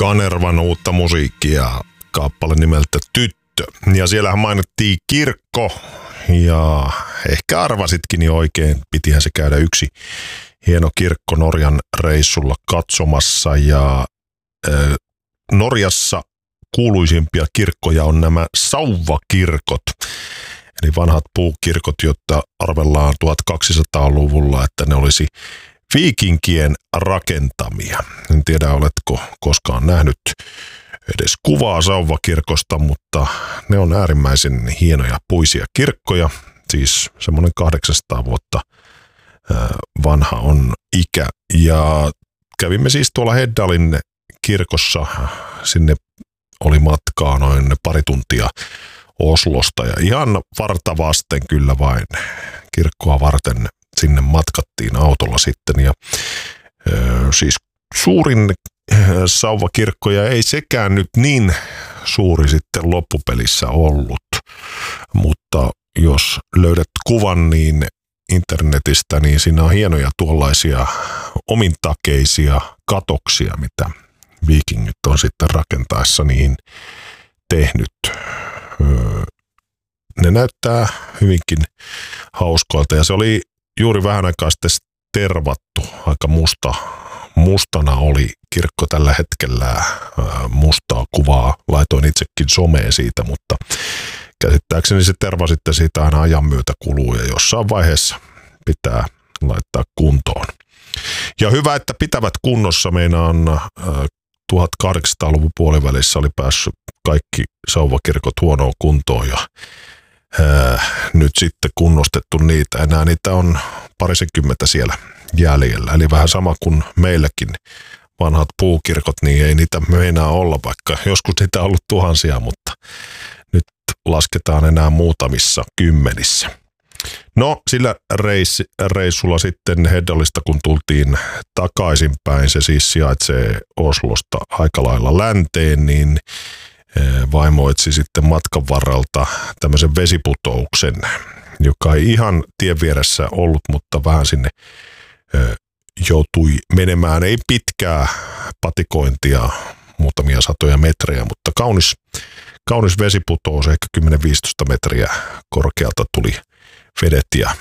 Kanervan uutta musiikkia, kappale nimeltä Tyttö. Ja siellähän mainittiin kirkko, ja ehkä arvasitkin niin oikein, pitihän se käydä yksi hieno kirkko Norjan reissulla katsomassa. Ja Norjassa kuuluisimpia kirkkoja on nämä sauvakirkot, eli vanhat puukirkot, jotta arvellaan 1200-luvulla, että ne olisi viikinkien rakentamia. En tiedä, oletko koskaan nähnyt edes kuvaa sauvakirkosta, mutta ne on äärimmäisen hienoja puisia kirkkoja. Siis semmoinen 800 vuotta vanha on ikä. Ja kävimme siis tuolla Heddalin kirkossa. Sinne oli matkaa noin pari tuntia Oslosta ja ihan varta vasten kyllä vain kirkkoa varten sinne matkattiin autolla sitten. Ja siis suurin sauvakirkkoja ei sekään nyt niin suuri sitten loppupelissä ollut, mutta jos löydät kuvan niin internetistä, niin siinä on hienoja tuollaisia omintakeisia katoksia, mitä viikingit on sitten rakentaessa niihin tehnyt. Ne näyttää hyvinkin hauskoilta ja se oli juuri vähän aikaa sitten tervattu, aika mustana oli kirkko tällä hetkellä, mustaa kuvaa laitoin itsekin someen siitä, mutta käsittääkseni se terva sitten siitä aina ajan myötä kuluu ja jossain vaiheessa pitää laittaa kuntoon. Ja hyvä, että pitävät kunnossa. Meinaan 1800-luvun puolivälissä oli päässyt kaikki sauvakirkot huonoon kuntoon ja nyt sitten kunnostettu niitä. Enää niitä on parisenkymmentä siellä jäljellä. Eli vähän sama kuin meilläkin vanhat puukirkot, niin ei niitä meinaa olla, vaikka joskus niitä on ollut tuhansia, mutta nyt lasketaan enää muutamissa kymmenissä. No sillä reissulla sitten Heddalista, kun tultiin takaisinpäin, se siis sijaitsee Oslosta aika lailla länteen, niin vaimo etsi sitten matkan varrelta tämmöisen vesiputouksen, joka ei ihan tien vieressä ollut, mutta vähän sinne joutui menemään, ei pitkää patikointia, muutamia satoja metrejä, mutta kaunis vesiputous, ehkä 10-15 metriä korkealta tuli vedet ja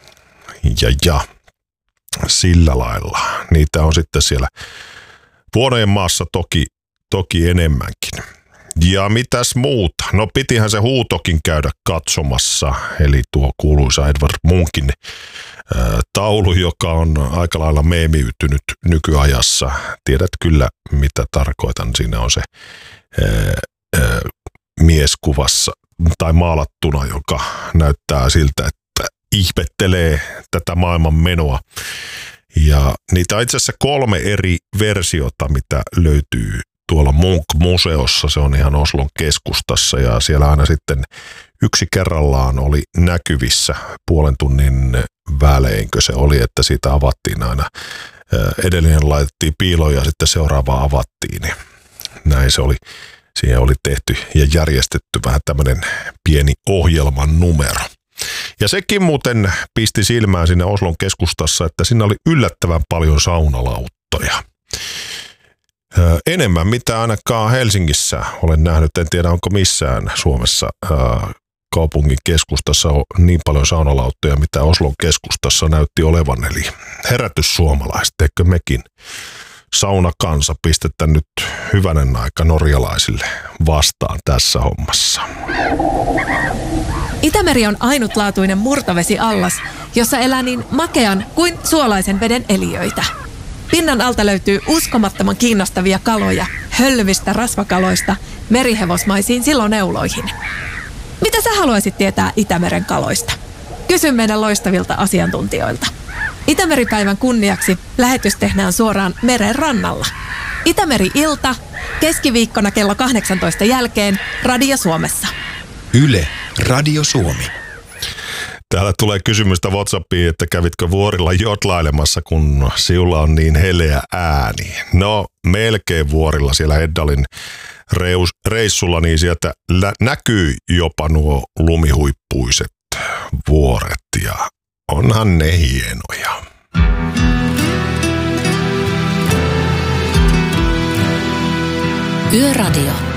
sillä lailla. Niitä on sitten siellä vuonojen maassa toki enemmänkin. Ja mitäs muuta? No pitihän se Huutokin käydä katsomassa, eli tuo kuuluisa Edvard Munkin taulu, joka on aika lailla meemiytynyt nykyajassa. Tiedät kyllä, mitä tarkoitan. Siinä on se mieskuvassa tai maalattuna, joka näyttää siltä, että ihmettelee tätä maailman menoa. Ja niitä on itse asiassa 3 eri versiota, mitä löytyy tuolla Munch-museossa. Se on ihan Oslon keskustassa ja siellä aina sitten yksi kerrallaan oli näkyvissä puolen tunnin väleinkö se oli, että siitä avattiin aina. Edellinen laitettiin piiloon ja sitten seuraavaa avattiin. Näin se oli. Siihen oli tehty ja järjestetty vähän tämmöinen pieni ohjelman numero. Ja sekin muuten pisti silmään siinä Oslon keskustassa, että siinä oli yllättävän paljon saunalauttoja. Enemmän mitä ainakaan Helsingissä olen nähnyt, en tiedä onko missään Suomessa kaupungin keskustassa on niin paljon saunalauttoja, mitä Oslon keskustassa näytti olevan. Eli herätys suomalaiset, eikö mekin saunakansa pistetä nyt hyvänen aika norjalaisille vastaan tässä hommassa. Itämeri on ainutlaatuinen murtovesiallas, jossa elää niin makean kuin suolaisen veden eliöitä. Pinnan alta löytyy uskomattoman kiinnostavia kaloja, hölvistä rasvakaloista merihevosmaisiin siloneuloihin. Mitä sä haluaisit tietää Itämeren kaloista? Kysy meidän loistavilta asiantuntijoilta. Itämeripäivän kunniaksi lähetys tehdään suoraan meren rannalla. Itämeri-ilta, keskiviikkona kello 18 jälkeen Radio Suomessa. Yle, Radio Suomi. Täällä tulee kysymystä WhatsAppiin, että kävitkö vuorilla jotlailemassa, kun sinulla on niin heleä ääni. No, melkein vuorilla siellä Heddalin reissulla, niin sieltä näkyy jopa nuo lumihuippuiset vuoret ja onhan ne hienoja. Yöradio.